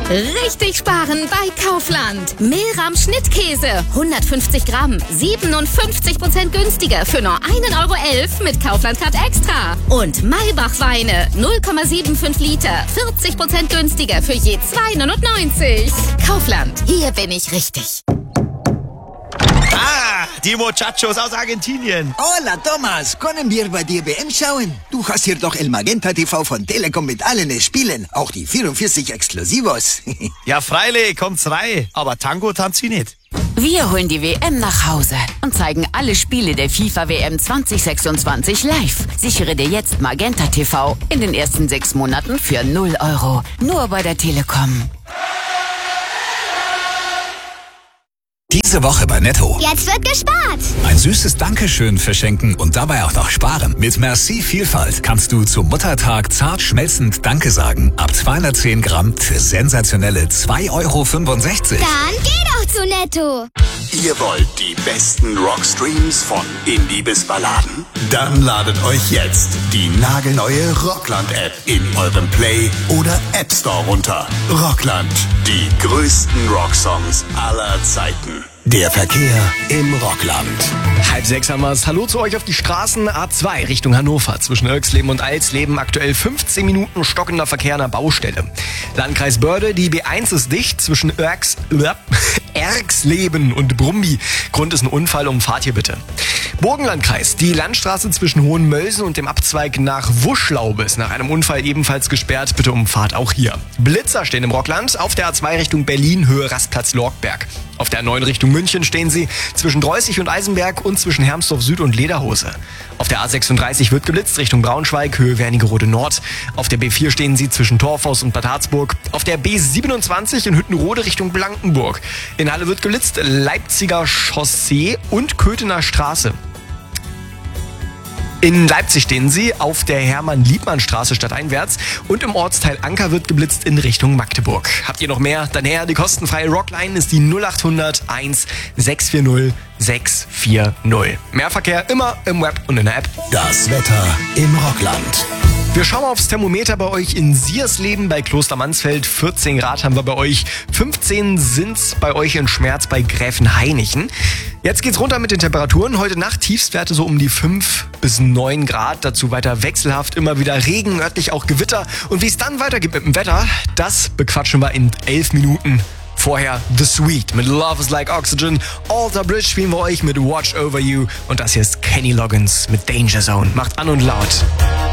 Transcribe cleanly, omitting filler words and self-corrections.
Richtig sparen bei Kaufland. Milram Schnittkäse, 150 Gramm, 57% günstiger für nur 1,11 € mit Kaufland-Card Extra. Und Maybach Weine, 0,75 Liter, 40% günstiger für je 2,99 €. Kaufland, hier bin ich richtig. Ah, die Muchachos aus Argentinien. Hola, Thomas. Können wir bei dir WM schauen? Du hast hier doch El Magenta TV von Telekom mit allen Spielen. Auch die 44 Exklusivos. Ja, freilich, kommt's rein. Aber Tango tanzt sie nicht. Wir holen die WM nach Hause und zeigen alle Spiele der FIFA-WM 2026 live. Sichere dir jetzt Magenta TV in den ersten 6 Monaten für 0 €. Nur bei der Telekom. Diese Woche bei Netto. Jetzt wird gespart. Ein süßes Dankeschön verschenken und dabei auch noch sparen. Mit Merci Vielfalt kannst du zum Muttertag zart schmelzend Danke sagen. Ab 210 Gramm für sensationelle 2,65 €. Dann geh doch zu Netto. Ihr wollt die besten Rockstreams von Indie bis Balladen? Dann ladet euch jetzt die nagelneue Rockland-App in eurem Play- oder App Store runter. Rockland, die größten Rocksongs aller Zeiten. Der Verkehr im Rockland. 5:30 haben wir's. Hallo zu euch auf die Straßen. A2 Richtung Hannover. Zwischen Irxleben und Alsleben aktuell 15 Minuten stockender Verkehr an der Baustelle. Landkreis Börde, die B1 ist dicht zwischen Erxleben und Brumby. Grund ist ein Unfall, umfahrt hier bitte. Burgenlandkreis, die Landstraße zwischen Hohenmölsen und dem Abzweig nach Wuschlaube ist nach einem Unfall ebenfalls gesperrt. Bitte umfahrt auch hier. Blitzer stehen im Rockland. Auf der A2 Richtung Berlin, Höhe Rastplatz Lorkberg. Auf der A9 Richtung München stehen sie zwischen Dreußig und Eisenberg und zwischen Hermsdorf Süd und Lederhose. Auf der A36 wird geblitzt Richtung Braunschweig, Höhe Wernigerode Nord. Auf der B4 stehen sie zwischen Torfhaus und Bad Harzburg. Auf der B27 in Hüttenrode Richtung Blankenburg. In Halle wird geblitzt, Leipziger Chaussee und Köthener Straße. In Leipzig stehen sie auf der Hermann-Liebmann-Straße stadteinwärts und im Ortsteil Anker wird geblitzt in Richtung Magdeburg. Habt ihr noch mehr? Dann her, die kostenfreie Rockline ist die 0800 1 640 640. Mehr Verkehr immer im Web und in der App. Das Wetter im Rockland. Wir schauen mal aufs Thermometer bei euch in Siersleben, bei Kloster Mansfeld. 14 Grad haben wir bei euch. 15 sind's bei euch in Schmerz bei Gräfenhainichen. Jetzt geht's runter mit den Temperaturen. Heute Nacht Tiefstwerte so um die 5 bis 9 Grad. Dazu weiter wechselhaft, immer wieder Regen, örtlich auch Gewitter. Und wie es dann weitergeht mit dem Wetter, das bequatschen wir in 11 Minuten. Vorher The Sweet mit Love is Like Oxygen. Alter Bridge spielen wir euch mit Watch Over You. Und das hier ist Kenny Loggins mit Danger Zone. Macht an und laut.